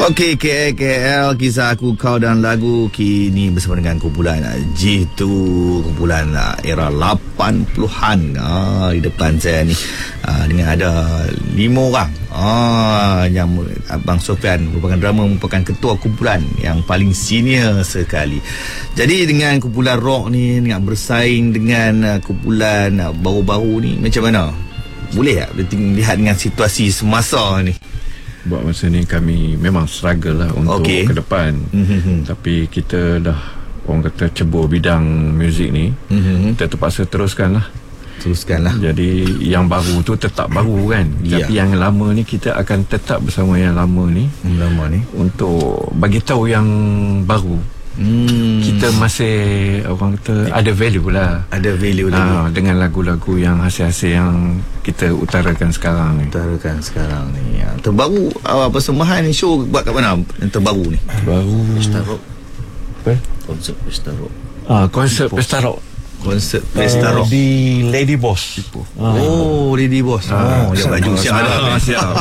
Okey, KL kisah aku kau dan lagu kini bersama dengan kumpulan G2, kumpulan era 80-an. Di depan saya ni dengan ada 5 orang. Yang Abang Sofian merupakan drama, merupakan ketua kumpulan yang paling senior sekali. Jadi dengan kumpulan rock ni, dengan bersaing dengan kumpulan baru-baru ni, macam mana? Boleh tak lihat dengan situasi semasa ni? Buat masa ni kami memang struggle lah untuk ke depan. Tapi kita dah, orang kata, cebur bidang muzik ni. Kita terpaksa teruskan lah. Jadi yang baru tu tetap baru kan. Tapi yang lama ni kita akan tetap bersama yang lama ni. Untuk bagi tahu yang baru. Kita masih, orang kata, ada value lah. Dengan lagu-lagu yang hasil-hasil yang kita utarakan sekarang ni. Terbaru persembahan show buat kat mana? Yang terbaru ni? Terbaru Pesta Rock. Konsert Pesta Rock. Konsert Pesta Rock. Konsert Pesta Rock di Lady Boss. Lady Boss. Dia baju siap lah.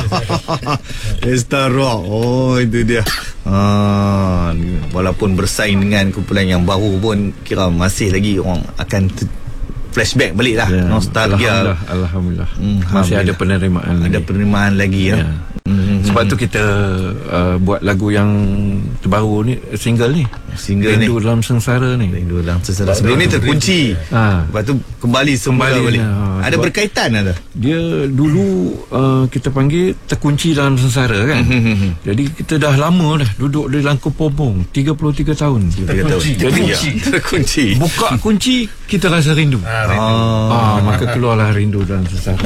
Pesta Rock. Itu dia. Walaupun bersaing dengan kumpulan yang baru pun, kira masih lagi orang akan flashback balik lah. Nostalgia. Alhamdulillah. Masih ada penerimaan lagi ya. Sebab tu kita buat lagu yang terbaru ni, single ni, Rindu Dalam Sengsara ni. Sebelum ni terkunci. Lepas tu kembali balik. Ada berkaitan ada? Dia dulu kita panggil terkunci dalam sengsara kan. Jadi kita dah lama dah duduk di dalam Kepompong 33 tahun. Jadi terkunci. Buka kunci, kita rasa rindu. Maka keluarlah Rindu Dalam Sengsara.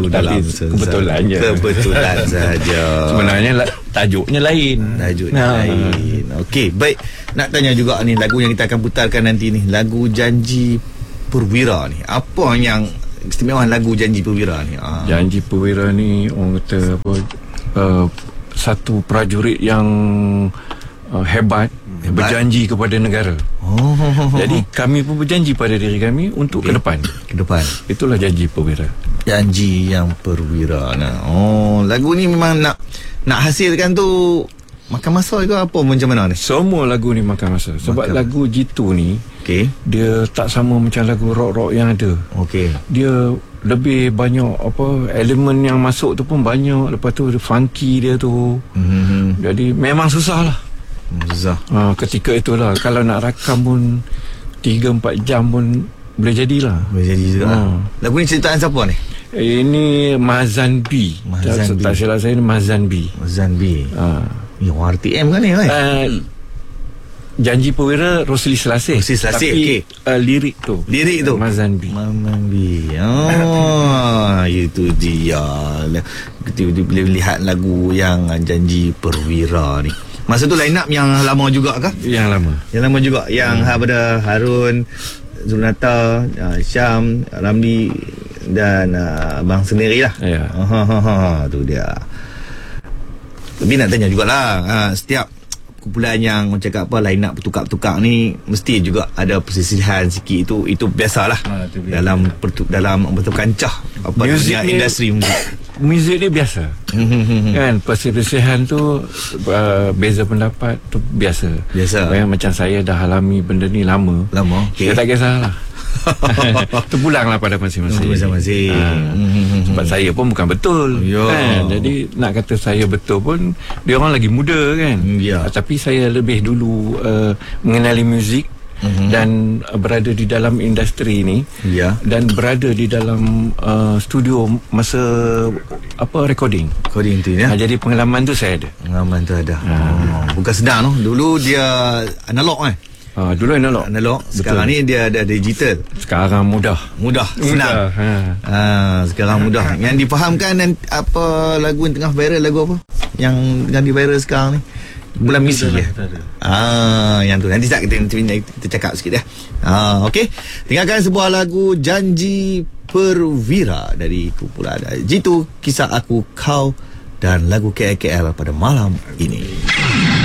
Kebetulan saja. Sebenarnya tajuknya lain. Okey, baik. Nak tanya juga ni, lagu yang kita akan putarkan nanti ni, lagu Janji Perwira ni. Apa yang istimewa lagu Janji Perwira ni? Janji Perwira ni, orang kata apa, satu prajurit yang hebat, berjanji kepada negara. Jadi kami pun berjanji pada diri kami untuk ke depan. Itulah Janji Perwira. Janji yang Perwira. Lagu ni memang nak hasilkan tu makan masa ke apa macam mana ni? Semua lagu ni makan masa. Sebab lagu G2 ni, dia tak sama macam lagu rock-rock yang ada. Dia lebih banyak elemen yang masuk tu pun banyak. Lepas tu funky dia tu. Jadi memang susah lah. Ketika itulah, kalau nak rakam pun 3-4 jam pun boleh jadilah. Lagu ni ceritaan siapa ni? Ini Mazan B. Tak silap saya, ni Mazan B. Ni orang RTM kan ni? Janji Perwira Rosli Selasih. Tapi lirik tu Mazan B. Itu dia. Kita boleh lihat lagu yang Janji Perwira ni. Masa tu line up yang lama juga kah? Yang lama juga. Yang pada Harun, Zulnata, Syam, Ramli dan abang sendirilah. Tu dia. Tapi nak tanya jugalah, setiap kumpulan yang cakap line up bertukar-tukar ni, mesti juga ada persisihan sikit. Itu biasalah. Dalam bertukar-kancah dunia industri muzik ni biasa. Kan, persisihan tu beza pendapat tu biasa. Macam saya dah alami benda ni lama. Saya tak kisahlah. Terpulanglah pada masing-masing. Sebab saya pun bukan betul kan? Jadi nak kata saya betul pun, dia orang lagi muda kan. Tapi saya lebih dulu mengenali muzik dan berada di dalam industri ni, dan berada di dalam studio masa recording tu ya. Jadi pengalaman tu saya ada. Bukan senang tu. Dulu dia analog kan. Dulu analog. Sekarang ni dia ada digital. Sekarang mudah, senang. Sekarang mudah. Yang difahamkan, dan apa lagu yang tengah viral, lagu apa yang tengah viral sekarang ni? Bulan Misi yang tu nanti kita cakap sikit ya. Okey, tinggalkan sebuah lagu Janji Perwira dari kumpulan G2, Kisah Aku Kau, dan lagu KL pada malam ini.